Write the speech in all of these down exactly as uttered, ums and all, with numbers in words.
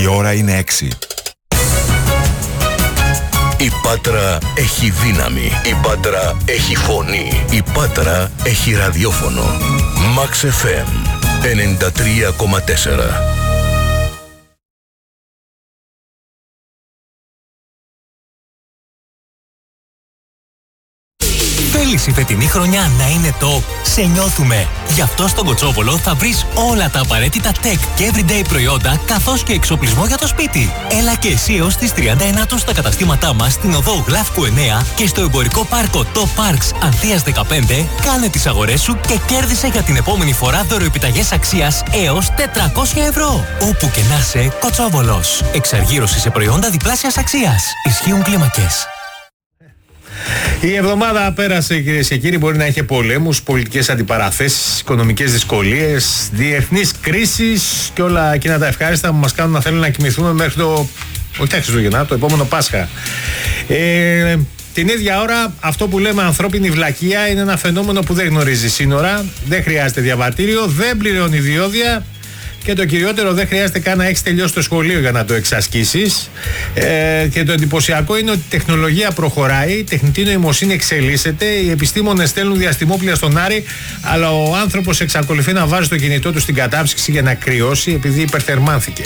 Η ώρα είναι έξι. Η Πάτρα έχει δύναμη. Η Πάτρα έχει φωνή. Η Πάτρα έχει ραδιόφωνο. Max εφ εμ ενενήντα τρία κόμμα τέσσερα. Θέλεις η φετινή χρονιά να είναι top? Σε νιώθουμε! Γι' αυτό στον Κοτσόβολο θα βρεις όλα τα απαραίτητα tech και everyday προϊόντα, καθώς και εξοπλισμό για το σπίτι. Έλα και εσύ ως τις τριάντα εννέα στα καταστήματά μας στην οδό Γλάφκου εννέα και στο εμπορικό πάρκο Top Parks Ανθίας δεκαπέντε. Κάνε τις αγορές σου και κέρδισε για την επόμενη φορά δωροεπιταγές αξίας έως τετρακόσια ευρώ. Όπου και να είσαι, Κοτσόβολος. Εξαργύρωση σε προϊόντα διπλάσιας αξίας. Ισχύουν κλίμακες. Η εβδομάδα πέρασε, κυρίες και κύριοι. Μπορεί να είχε πολέμους, πολιτικές αντιπαραθέσεις, οικονομικές δυσκολίες, διεθνείς κρίσεις και όλα εκείνα τα ευχάριστα που μας κάνουν να θέλουν να κοιμηθούμε μέχρι το, όχι τα Χριστούγεννα, το επόμενο Πάσχα. Ε, την ίδια ώρα, αυτό που λέμε ανθρώπινη βλακεία είναι ένα φαινόμενο που δεν γνωρίζει σύνορα, δεν χρειάζεται διαβατήριο, δεν πληρώνει διόδια. Και το κυριότερο, δεν χρειάζεται καν να έχεις τελειώσει το σχολείο για να το εξασκήσεις. Ε, και το εντυπωσιακό είναι ότι η τεχνολογία προχωράει, η τεχνητή νοημοσύνη εξελίσσεται, οι επιστήμονες στέλνουν διαστημόπλια στον Άρη, αλλά ο άνθρωπος εξακολουθεί να βάζει το κινητό του στην κατάψυξη για να κρυώσει επειδή υπερθερμάνθηκε.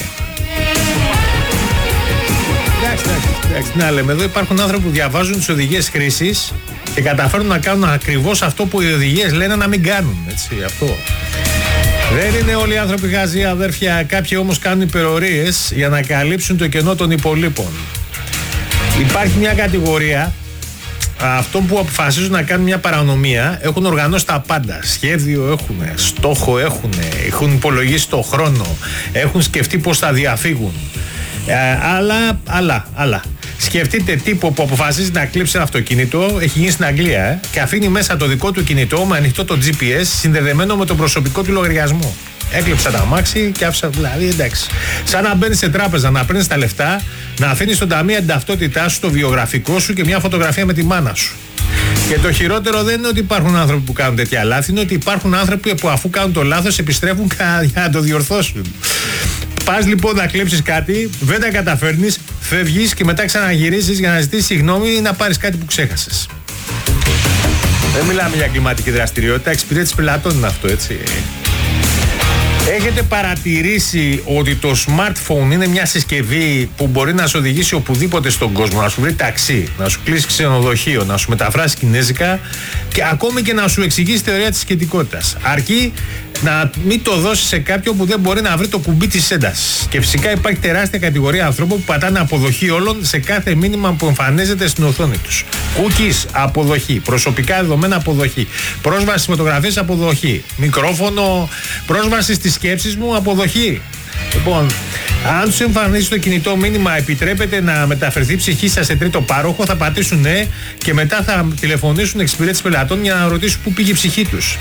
Εντάξει, εντάξει, να λέμε, εδώ υπάρχουν άνθρωποι που διαβάζουν τις οδηγίες χρήσης και καταφέρουν να κάνουν ακριβώς αυτό που οι οδηγίες λένε να μην κάνουν. Έτσι, αυτό. Δεν είναι όλοι οι άνθρωποι γαζοί, αδέρφια. Κάποιοι όμως κάνουν υπερορίες για να καλύψουν το κενό των υπολείπων. Υπάρχει μια κατηγορία αυτών που αποφασίζουν να κάνουν μια παρανομία. Έχουν οργανώσει τα πάντα. Σχέδιο έχουν, στόχο έχουν, έχουν υπολογίσει το χρόνο, έχουν σκεφτεί πώς θα διαφύγουν. Ε, αλλά, αλλά, αλλά. Σκεφτείτε τύπο που αποφασίζει να κλείψει ένα αυτοκίνητο, έχει γίνει στην Αγγλία, ε, και αφήνει μέσα το δικό του κινητό με ανοιχτό το τζι πι ες συνδεδεμένο με τον προσωπικό του λογαριασμό. Έκλειψα τα αμάξι και άφησα, δηλαδή εντάξει. Σαν να μπαίνεις σε τράπεζα, να παίρνεις τα λεφτά, να αφήνεις στον ταμείο την ταυτότητά σου, το βιογραφικό σου και μια φωτογραφία με τη μάνα σου. Και το χειρότερο δεν είναι ότι υπάρχουν άνθρωποι που κάνουν τέτοια λάθη, είναι ότι υπάρχουν άνθρωποι που αφού κάνουν το λάθος επιστρέφουν για να το διορθώσουν. Πας λοιπόν να κλέψεις κάτι, δεν τα καταφέρνεις, φεύγεις και μετά ξαναγυρίζεις για να ζητήσεις συγγνώμη ή να πάρεις κάτι που ξέχασες. Δεν μιλάμε για κλιματική δραστηριότητα, εξυπηρέτηση πελατών είναι αυτό, έτσι. Έχετε παρατηρήσει ότι το smartphone είναι μια συσκευή που μπορεί να σε οδηγήσει οπουδήποτε στον κόσμο, να σου βρει ταξί, να σου κλείσει ξενοδοχείο, να σου μεταφράσει κινέζικα και ακόμη και να σου εξηγήσει θεωρία της σχετικότητας. Αρκεί να μην το δώσει σε κάποιον που δεν μπορεί να βρει το κουμπί της έντασης. Και φυσικά υπάρχει τεράστια κατηγορία ανθρώπων που πατάνε αποδοχή όλων σε κάθε μήνυμα που εμφανίζεται στην οθόνη τους. Cookies, αποδοχή. Προσωπικά δεδομένα, αποδοχή. Πρόσβαση στις φωτογραφίες, αποδοχή. Μικρόφωνο, πρόσβαση στις σκέψεις μου, αποδοχή. Λοιπόν, αν τους εμφανίσει το κινητό μήνυμα επιτρέπεται να μεταφερθεί η ψυχή σας σε τρίτο πάροχο, θα πατήσουν ναι και μετά θα τηλεφωνήσουν εξυπηρέτηση πελατών για να ρωτήσουν πού πήγε η ψυχή τους.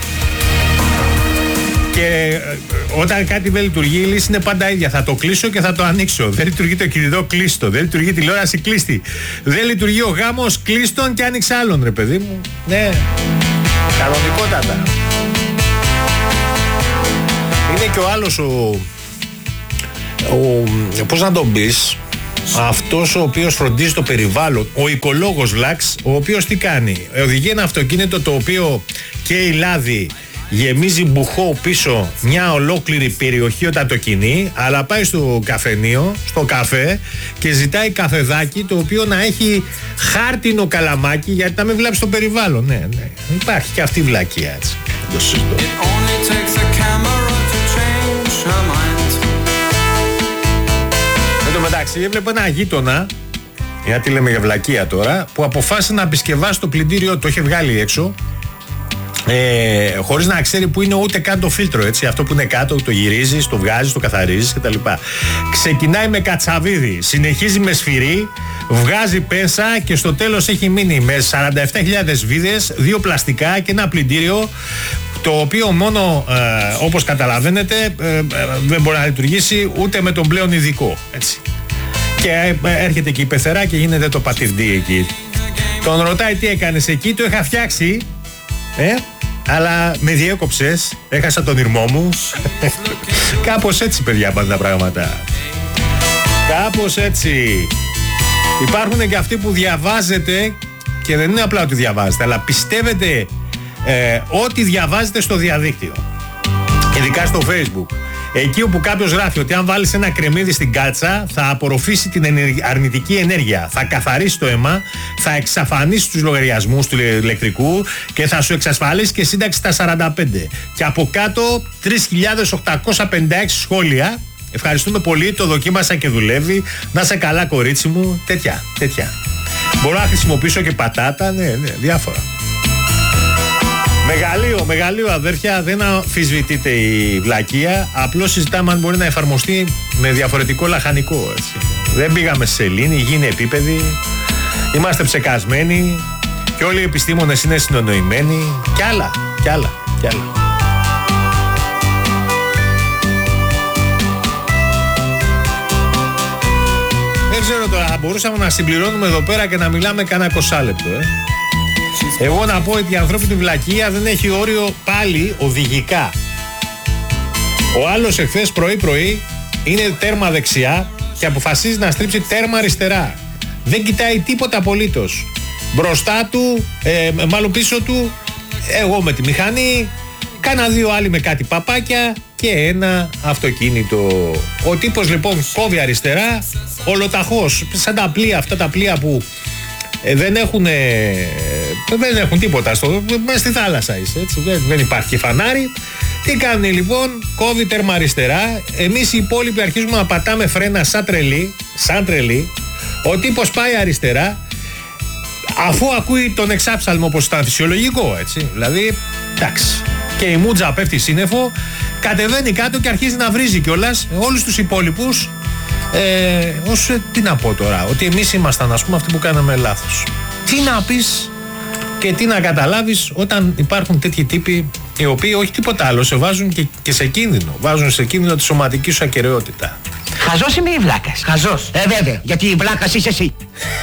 Και όταν κάτι δεν λειτουργεί, η λύση είναι πάντα ίδια. Θα το κλείσω και θα το ανοίξω. Δεν λειτουργεί το κινητό, κλείστο. Δεν λειτουργεί η τηλεόραση, κλείστη. Δεν λειτουργεί ο γάμος, κλείστον και άνοιξε άλλον, ρε παιδί μου. Ναι, κανονικότατα. Είναι και ο άλλος ο, ο πώς να τον πεις, αυτός ο οποίος φροντίζει το περιβάλλον, ο οικολόγος Λαξ, ο οποίος τι κάνει? Οδηγεί ένα αυτοκίνητο το οποίο καίει λάδι, γεμίζει μπουχό πίσω μια ολόκληρη περιοχή όταν το κινεί, αλλά πάει στο καφενείο, στο καφέ και ζητάει καφεδάκι το οποίο να έχει χάρτινο καλαμάκι γιατί να μην βλάψει το περιβάλλον. Ναι, ναι. Υπάρχει και αυτή η βλακεία, έτσι. Το συζητώ. Εν τω μεταξύ έβλεπα ένα γείτονα, γιατί λέμε για βλακεία τώρα, που αποφάσισε να επισκευάσει το πλυντήριο, το είχε βγάλει έξω, Ε, χωρίς να ξέρει που είναι ούτε καν το φίλτρο, έτσι. Αυτό που είναι κάτω το γυρίζεις, το βγάζεις, το καθαρίζεις κτλ. Ξεκινάει με κατσαβίδι, συνεχίζει με σφυρί, βγάζει πέσα και στο τέλος έχει μείνει με σαράντα επτά χιλιάδες βίδες, δύο πλαστικά και ένα πλυντήριο, το οποίο μόνο ε, όπως καταλαβαίνετε ε, ε, δεν μπορεί να λειτουργήσει ούτε με τον πλέον ειδικό, έτσι. Και ε, έρχεται και η πεθερά και γίνεται το πατυρντή εκεί. Τον ρωτάει τι έκανες εκεί, το είχα φτιάξει, ε, αλλά με διέκοψες, έχασα τον ήρμό μου. Κάπως έτσι, παιδιά, πάνε τα πράγματα. Κάπως έτσι. Υπάρχουν και αυτοί που διαβάζετε και δεν είναι απλά ότι διαβάζετε, αλλά πιστεύετε ε, ότι διαβάζετε στο διαδίκτυο. Ειδικά στο Facebook. Εκεί όπου κάποιος γράφει ότι αν βάλεις ένα κρεμμύδι στην κάλτσα θα απορροφήσει την αρνητική ενέργεια, θα καθαρίσει το αίμα, θα εξαφανίσει τους λογαριασμούς του ηλεκτρικού και θα σου εξασφαλίσει και σύνταξη στα σαράντα πέντε. Και από κάτω τρεις χιλιάδες οκτακόσια πενήντα έξι σχόλια. Ευχαριστούμε πολύ, το δοκίμασα και δουλεύει. Να είσαι καλά, κορίτσι μου. Τέτοια, τέτοια. Μπορώ να χρησιμοποιήσω και πατάτα, ναι, ναι, διάφορα. Μεγαλείο, μεγαλείο αδέρφια, δεν αμφισβητείται η βλακεία. Απλώς συζητάμε αν μπορεί να εφαρμοστεί με διαφορετικό λαχανικό, έτσι. Δεν πήγαμε σε σελήνη, η γη είναι επίπεδη. Είμαστε ψεκασμένοι και όλοι οι επιστήμονες είναι συνονοημένοι. Κι άλλα, κι άλλα, κι άλλα. Δεν ξέρω τώρα, θα μπορούσαμε να συμπληρώνουμε εδώ πέρα και να μιλάμε κανένα εικοσάλεπτο, ε. Εγώ να πω ότι η ανθρώπινη βλακεία δεν έχει όριο πάλι οδηγικά. Ο άλλος εχθές πρωί πρωί είναι τέρμα δεξιά και αποφασίζει να στρίψει τέρμα αριστερά. Δεν κοιτάει τίποτα απολύτως. Μπροστά του, ε, μάλλον πίσω του, εγώ με τη μηχανή, κάνα δύο άλλοι με κάτι παπάκια και ένα αυτοκίνητο. Ο τύπος λοιπόν κόβει αριστερά, ολοταχώς, σαν τα πλοία, αυτά τα πλοία που ε, δεν έχουν, ε, δεν έχουν τίποτα, στο, μέσα στη θάλασσα είσαι, έτσι, δεν, δεν υπάρχει φανάρι. Τι κάνει λοιπόν, κόβει τέρμα αριστερά, εμείς οι υπόλοιποι αρχίζουμε να πατάμε φρένα σαν τρελή, σαν τρελή. Ο τύπος πάει αριστερά, αφού ακούει τον εξάψαλμο όπως ήταν φυσιολογικό, έτσι, δηλαδή, εντάξει. Και η μούτζα πέφτει σύννεφο, κατεβαίνει κάτω και αρχίζει να βρίζει κιόλας όλους τους υπόλοιπους. Ε, ως, τι να πω τώρα, ότι εμείς ήμασταν, ας πούμε, αυτοί που κάναμε λάθος. Τι να πεις και τι να καταλάβεις όταν υπάρχουν τέτοιοι τύποι οι οποίοι όχι τίποτα άλλο, σε βάζουν και, και σε κίνδυνο. Βάζουν σε κίνδυνο τη σωματική σου ακεραιότητα. Χαζός είμαι ή βλάκας? Χαζός. Ε, βέβαια, γιατί η βλάκας είσαι εσύ.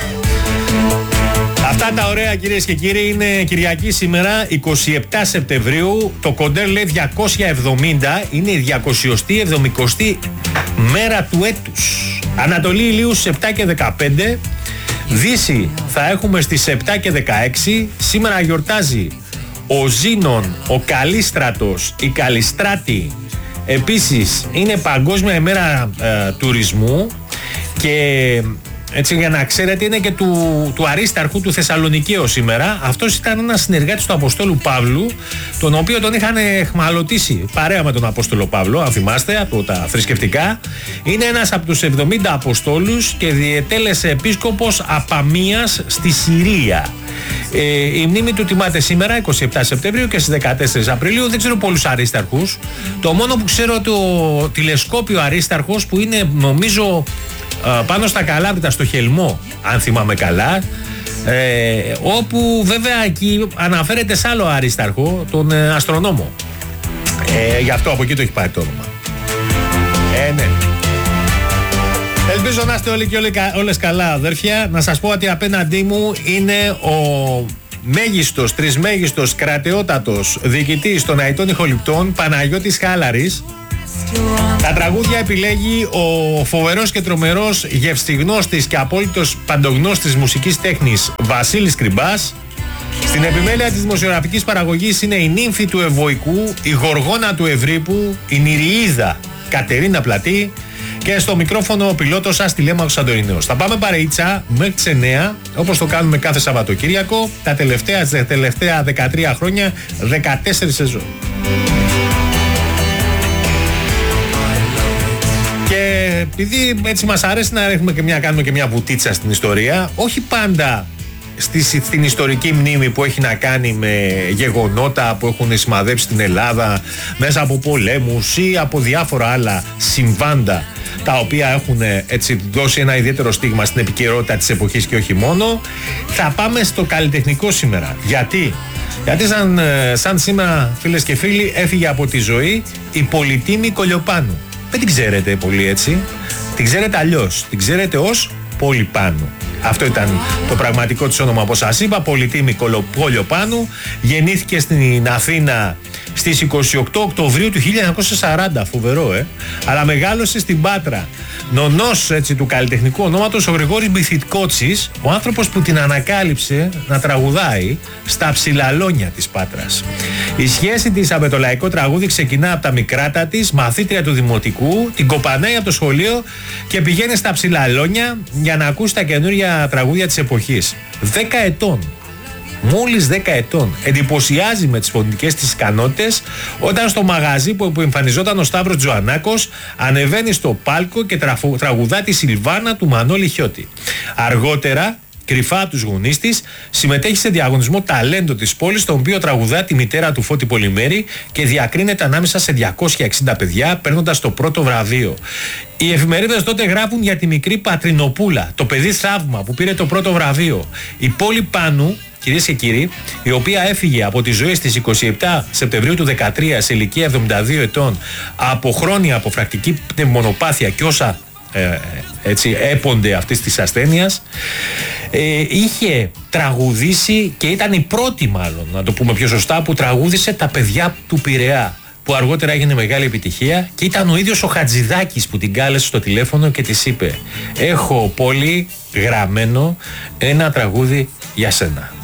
Αυτά τα ωραία, κυρίες και κύριοι, είναι Κυριακή σήμερα, εικοστή εβδόμη Σεπτεμβρίου. Το κοντέρ λέει διακόσια εβδομήντα, είναι η διακοσιοστή εβδομηκοστή μέρα του έτους. Ανατολή ηλίου στις επτά και δεκαπέντε, Δύση θα έχουμε στις επτά και δεκαέξι. Σήμερα γιορτάζει ο Ζήνων, ο Καλίστρατος, η Καλιστράτη. Επίσης είναι Παγκόσμια ημέρα ε, τουρισμού και έτσι για να ξέρετε είναι και του, του Αρίσταρχου του Θεσσαλονικαίου σήμερα. Αυτός ήταν ένας συνεργάτης του Αποστόλου Παύλου, τον οποίο τον είχαν εχμαλωτήσει παρέα με τον Απόστολο Παύλο, αν θυμάστε, από τα θρησκευτικά. Είναι ένας από τους εβδομήντα Αποστόλους και διετέλεσε επίσκοπος Απαμίας στη Συρία. Ε, η μνήμη του τιμάται σήμερα, εικοστή εβδόμη Σεπτεμβρίου, και στις δεκατέσσερις Απριλίου. Δεν ξέρω πολλούς αρίσταρχους. Το μόνο που ξέρω το τηλεσκόπιο αρίσταρχος που είναι, νομίζω, πάνω στα Καλάβρητα, στο Χελμό, αν θυμάμαι καλά, ε, όπου βέβαια εκεί αναφέρεται σε άλλο αρίσταρχο, τον ε, αστρονόμο. Ε, γι' αυτό από εκεί το έχει πάρει το όνομα. Ε, ναι. Ελπίζω να είστε όλοι και όλοι, όλες καλά, αδέρφια. Να σας πω ότι απέναντί μου είναι ο μέγιστος, τρισμέγιστος, κρατεότατος διοικητής των Αητών Ηχοληπτών, Παναγιώτης Χάλαρης. Τα τραγούδια επιλέγει ο φοβερός και τρομερός γευστιγνώστης και απόλυτος παντογνώστης μουσικής τέχνης Βασίλης Κρυμπάς. Στην επιμέλεια της δημοσιογραφικής παραγωγής είναι η νύμφη του Ευωικού, η γοργόνα του Ευρύπου, η Νηριίδα Κατερίνα Πλατή, και στο μικρόφωνο ο πιλότος σας Τηλέμαχος Σαντορινέος. Θα πάμε παρεΐτσα μέχρι τις εννιά, όπως το κάνουμε κάθε Σαββατοκύριακο, τα τελευταία, τα τελευταία δεκατρία χρόνια, δεκατέσσερις σεζόν. Και επειδή έτσι μας αρέσει να έχουμε και μια, κάνουμε και μια βουτίτσα στην ιστορία, όχι πάντα στη, στην ιστορική μνήμη που έχει να κάνει με γεγονότα που έχουν σημαδέψει την Ελλάδα μέσα από πολέμους ή από διάφορα άλλα συμβάντα τα οποία έχουν έτσι δώσει ένα ιδιαίτερο στίγμα στην επικαιρότητα της εποχής και όχι μόνο, θα πάμε στο καλλιτεχνικό σήμερα. Γιατί? Γιατί σαν, σαν σήμερα, φίλες και φίλοι, έφυγε από τη ζωή η Πολυτίμη Κολιοπάνου. Δεν την ξέρετε πολύ έτσι. Την ξέρετε αλλιώς. Την ξέρετε ως Πολυπάνου. Αυτό ήταν το πραγματικό της όνομα, όπως σας είπα. Πολυτίμη Κολιοπάνου. Γεννήθηκε στην Αθήνα στις εικοστή ογδόη Οκτωβρίου του χίλια εννιακόσια σαράντα. Φοβερό, ε. Αλλά μεγάλωσε στην Πάτρα. νονός έτσι του καλλιτεχνικού ονόματος, ο Γρηγόρης Μπιθικότσης, ο άνθρωπος που την ανακάλυψε να τραγουδάει στα ψηλαλόνια της Πάτρας. Η σχέση της με το λαϊκό τραγούδι ξεκινά από τα μικράτα της, μαθήτρια του δημοτικού, την κοπανάει από το σχολείο και πηγαίνει στα ψηλαλόνια για να ακούσει τα καινούργια τραγούδια της εποχής. δέκα ετών. Μόλις δέκα ετών. Εντυπωσιάζει με τις φωνητικές της ικανότητες όταν στο μαγαζί που εμφανιζόταν ο Σταύρος Τζοανάκος ανεβαίνει στο πάλκο και τραφου, τραγουδά τη Σιλβάνα του Μανώλη Χιώτη. Αργότερα, κρυφά από τους γονείς της, συμμετέχει σε διαγωνισμό ταλέντο της πόλης, στον οποίο τραγουδά τη μητέρα του Φώτη Πολυμέρη και διακρίνεται ανάμεσα σε διακόσια εξήντα παιδιά, παίρνοντας το πρώτο βραβείο. Οι εφημερίδες τότε γράφουν για τη μικρή Πατρινοπούλα, το παιδί θαύμα που πήρε το πρώτο βραβείο. Η πόλη Πάνου, κυρίες και κύριοι, η οποία έφυγε από τη ζωή στις είκοσι επτά Σεπτεμβρίου του δεκατρία σε ηλικία εβδομήντα δύο ετών από χρόνια αποφρακτική πνευμονοπάθεια και όσα ε, έτσι έπονται αυτής της ασθένειας, ε, είχε τραγουδήσει και ήταν η πρώτη, μάλλον να το πούμε πιο σωστά, που τραγούδισε τα παιδιά του Πειραιά, που αργότερα έγινε μεγάλη επιτυχία, και ήταν ο ίδιος ο Χατζηδάκης που την κάλεσε στο τηλέφωνο και της είπε: έχω πολύ γραμμένο ένα τραγούδι για σένα.